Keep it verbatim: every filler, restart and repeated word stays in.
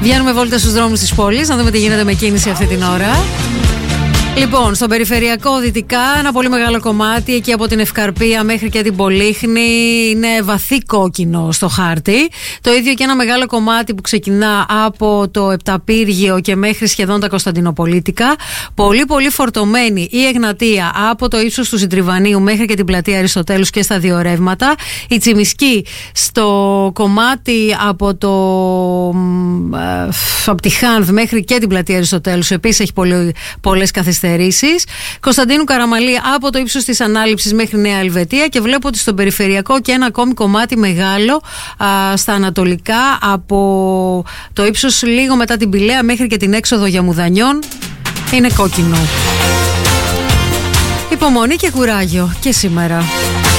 Βγαίνουμε βόλτα στους δρόμους της πόλης, να δούμε τι γίνεται με κίνηση αυτή την ώρα. Λοιπόν, στον περιφερειακό δυτικά, ένα πολύ μεγάλο κομμάτι εκεί από την Ευκαρπία μέχρι και την Πολύχνη είναι βαθύ κόκκινο στο χάρτη. Το ίδιο και ένα μεγάλο κομμάτι που ξεκινά από το Επταπύργιο και μέχρι σχεδόν τα Κωνσταντινοπολίτικα. Πολύ πολύ φορτωμένη η Εγνατία από το ύψος του Συντριβανίου μέχρι και την πλατεία Αριστοτέλους και στα δύο ρεύματα. Η Τσιμισκή στο κομμάτι από, το, από τη Χάνδ μέχρι και την πλατεία Αριστοτέλους επίσης έχει πολύ, πολλές καθυστερήσεις. Κωνσταντίνου Καραμαλή από το ύψος της Ανάληψης μέχρι Νέα Ελβετία και βλέπω ότι στον περιφερειακό και ένα ακόμη κομμάτι μεγάλο α, στα ανατολικά από το ύψος λίγο μετά την Πηλαία μέχρι και την έξοδο Γιαμουδανιών είναι κόκκινο. Υπομονή και κουράγιο και σήμερα.